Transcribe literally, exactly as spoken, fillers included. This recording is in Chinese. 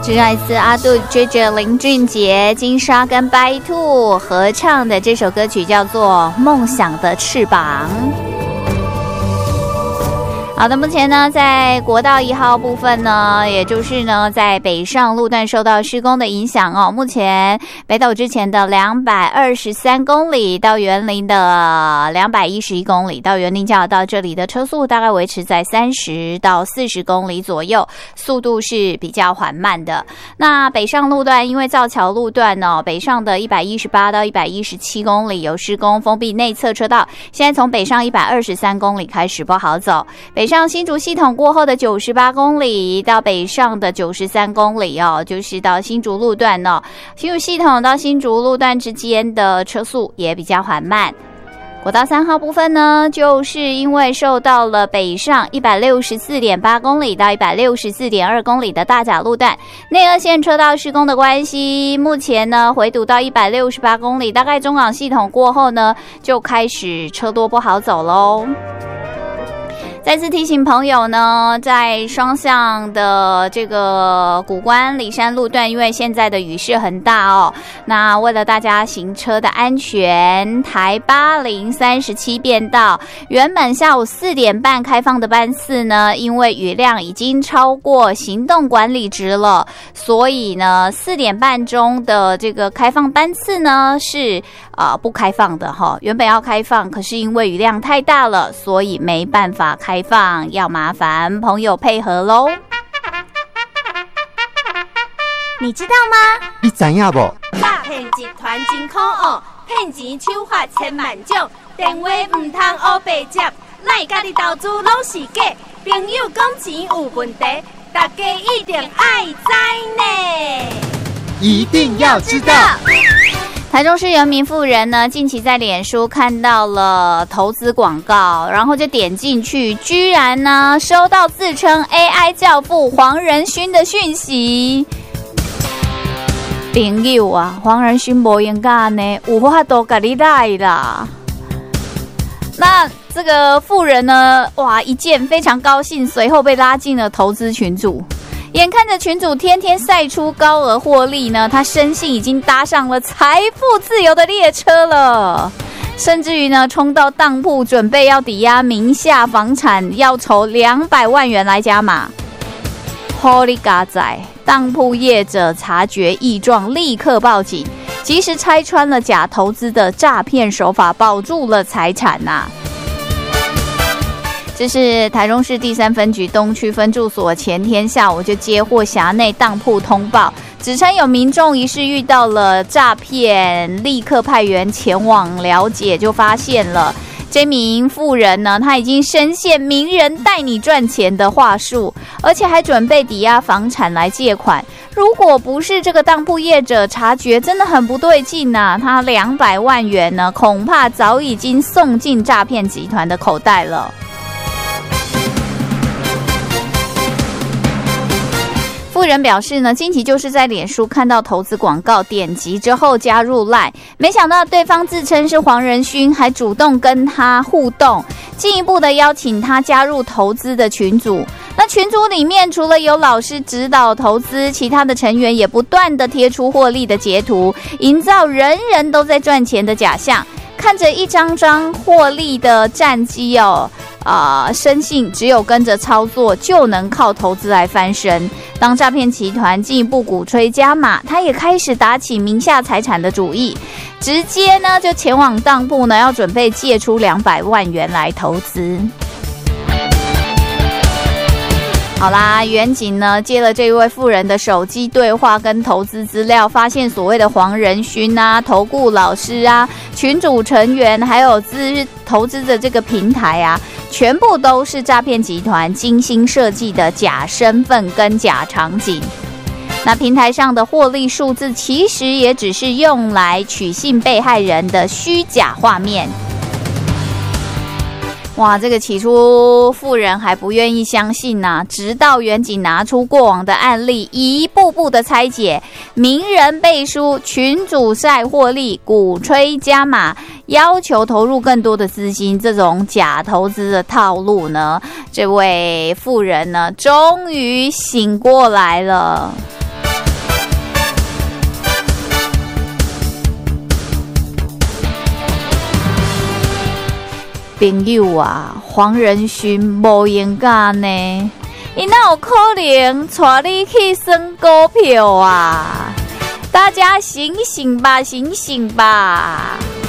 这是来自阿杜、J J、林俊杰、金莎跟白兔合唱的这首歌曲，叫做《梦想的翅膀》。好的，目前呢，在国道一号部分呢，也就是呢，在北上路段受到施工的影响哦。目前北斗之前的两百二十三公里到园林的两百一十一公里，到园林交流道这里的车速大概维持在三十到四十公里左右，速度是比较缓慢的。那北上路段因为造桥路段呢、哦，北上的一百一十八到一百一十七公里有施工，封闭内侧车道。现在从北上一百二十三公里开始不好走，北北上新竹系统过后的九十八公里到北上的九十三公里哦，就是到新竹路段哦，新竹系统到新竹路段之间的车速也比较缓慢。国道三号部分呢，就是因为受到了北上一百六十四点八公里到一百六十四点二公里的大甲路段内二线车道施工的关系，目前呢回堵到一百六十八公里，大概中港系统过后呢，就开始车多不好走喽。再次提醒朋友呢，在双向的这个谷关里山路段，因为现在的雨势很大哦，那为了大家行车的安全，台八零三十七变道原本下午四点半开放的班次呢，因为雨量已经超过行动管理值了，所以呢四点半钟的这个开放班次呢是呃不开放的哈、哦，原本要开放，可是因为雨量太大了，所以没办法开放，要麻烦朋友配合咯。 你知道吗？ 你知影不？ 诈骗集团真可恶，骗钱手法千万种，电话唔通黑白接，赖家己投资拢是假，朋友讲钱有问题，大家一定爱知呢， 一定要知道。 台中市有名妇人呢，近期在脸书看到了投资广告，然后就点进去，居然呢收到自称 A I 教父黄仁勋的讯息。朋友啊，黄仁勋没应该呢，有法度给你来啦。那这个妇人呢，哇，一见非常高兴，随后被拉进了投资群组。眼看着群主天天晒出高额获利呢，他深信已经搭上了财富自由的列车了，甚至于呢冲到当铺准备要抵押名下房产，要筹两百万元来加码。Holy God 仔，当铺业者察觉异状，立刻报警，及时拆穿了假投资的诈骗手法，保住了财产呐、啊。这是台中市第三分局东区分驻所前天下午就接获辖内当铺通报，指称有民众疑似遇到了诈骗，立刻派员前往了解，就发现了这名妇人呢，他已经深陷名人带你赚钱的话术，而且还准备抵押房产来借款。如果不是这个当铺业者察觉，真的很不对劲呐、啊！他两百万元呢，恐怕早已经送进诈骗集团的口袋了。妇人表示呢，近期就是在脸书看到投资广告，点击之后加入 LINE， 没想到对方自称是黄仁勋，还主动跟他互动，进一步的邀请他加入投资的群组。那群组里面除了有老师指导投资，其他的成员也不断的贴出获利的截图，营造人人都在赚钱的假象。看着一张张获利的战绩哦，啊、呃，深信只有跟着操作就能靠投资来翻身。当诈骗集团进一步鼓吹加码，他也开始打起名下财产的主意，直接呢就前往当铺呢，要准备借出两百万元来投资。好啦，员警呢接了这位妇人的手机对话跟投资资料，发现所谓的黄仁勋啊、投顾老师啊、群组成员，还有资投资的这个平台啊，全部都是诈骗集团精心设计的假身份跟假场景。那平台上的获利数字其实也只是用来取信被害人的虚假画面。哇，这个起初妇人还不愿意相信呐、啊，直到员警拿出过往的案例，一步步的拆解，名人背书、群主晒获利、鼓吹加码、要求投入更多的资金，这种假投资的套路呢，这位妇人呢，终于醒过来了。 朋友啊，黄仁勋无闲干呢，伊哪有可能带你去算股票啊？大家醒醒吧，醒醒吧！